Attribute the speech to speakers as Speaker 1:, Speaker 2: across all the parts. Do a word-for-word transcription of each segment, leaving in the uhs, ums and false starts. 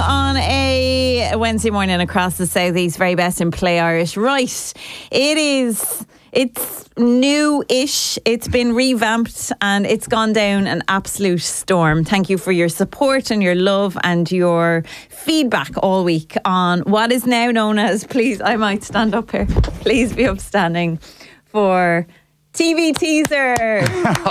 Speaker 1: on a Wednesday morning across the southeast. Very best in Play Irish. Right, it is. It's new-ish. It's been revamped and it's gone down an absolute storm. Thank you for your support and your love and your feedback all week on what is now known as, please, I might stand up here, please be upstanding, for T V teaser.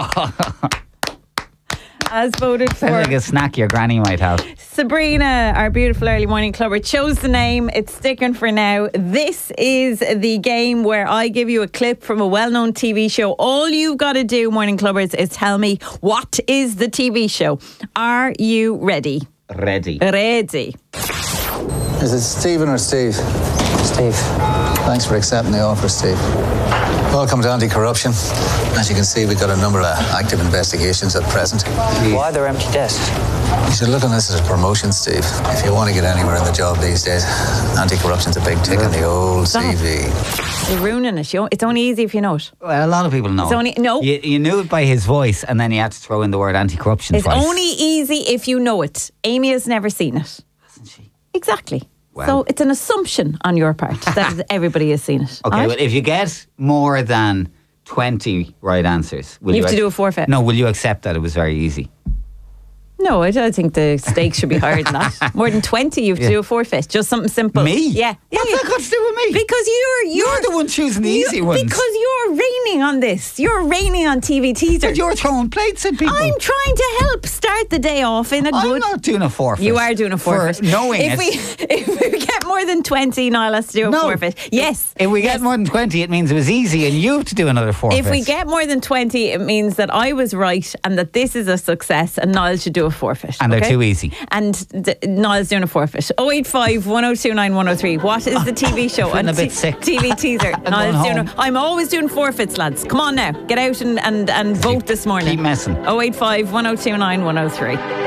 Speaker 1: As voted for.
Speaker 2: Sounds like a snack your granny might have.
Speaker 1: Sabrina, our beautiful early morning clubber, chose the name. It's sticking for now. This is the game where I give you a clip from a well-known T V show. All you've got to do, morning clubbers, is tell me what is the T V show. Are you ready?
Speaker 2: Ready.
Speaker 1: Ready.
Speaker 3: Is it Stephen or Steve?
Speaker 4: Steve.
Speaker 3: Thanks for accepting the offer, Steve. Welcome to Anti-Corruption. As you can see, we've got a number of active investigations at present.
Speaker 4: Why are there empty desks?
Speaker 3: You should look on this as a promotion, Steve. If you want to get anywhere in the job these days, anti-corruption's a big tick on the old
Speaker 1: Stop.
Speaker 3: C V.
Speaker 1: You're ruining it. You- It's only easy if you know it.
Speaker 2: Well, a lot of people know.
Speaker 1: It's only- no.
Speaker 2: You, you knew it by his voice, and then you had to throw in the word anti-corruption
Speaker 1: It's
Speaker 2: twice.
Speaker 1: only easy if you know it. Amy has never seen it.
Speaker 2: Hasn't she?
Speaker 1: Exactly.
Speaker 2: Wow.
Speaker 1: So it's an assumption on your part that everybody has seen it.
Speaker 2: Okay,
Speaker 1: Alright?
Speaker 2: well, if you get more than twenty right answers, will
Speaker 1: You
Speaker 2: you,
Speaker 1: have to
Speaker 2: ac-
Speaker 1: do a forfeit.
Speaker 2: No, will you accept that it was very easy?
Speaker 1: No, I don't think the stakes should be higher than that. More than twenty, you have to
Speaker 2: Yeah.
Speaker 1: do a forfeit. Just something simple.
Speaker 2: Me?
Speaker 1: Yeah. yeah
Speaker 2: What's
Speaker 1: yeah.
Speaker 2: that got to do with me?
Speaker 1: Because you're you're,
Speaker 2: You're the one choosing the
Speaker 1: you-
Speaker 2: easy ones.
Speaker 1: Because you're reigning on this. You're reigning on T V teaser.
Speaker 2: But you're throwing plates at people.
Speaker 1: I'm trying to help start the day off in a
Speaker 2: I'm
Speaker 1: good.
Speaker 2: not doing a forfeit.
Speaker 1: You are doing a forfeit.
Speaker 2: For knowing
Speaker 1: if
Speaker 2: it.
Speaker 1: we if we get more than twenty, Niall has to do a
Speaker 2: No.
Speaker 1: forfeit. Yes.
Speaker 2: If we
Speaker 1: yes.
Speaker 2: get more than twenty, it means it was easy and you have to do another forfeit.
Speaker 1: If we get more than twenty, it means that I was right and that this is a success and Niall should do a forfeit.
Speaker 2: And they're
Speaker 1: okay?
Speaker 2: too easy.
Speaker 1: And d- Niall's doing a forfeit. oh eight five, one oh two nine, one oh three. What is the T V show?
Speaker 2: Feeling
Speaker 1: And
Speaker 2: a bit
Speaker 1: t-
Speaker 2: sick.
Speaker 1: T V teaser. Niall's
Speaker 2: going
Speaker 1: doing
Speaker 2: home.
Speaker 1: a, I'm always doing forfeits, lads. Come on now. Get out and, and, and vote this morning.
Speaker 2: Keep messing.
Speaker 1: oh eight five, one oh two nine, one oh three.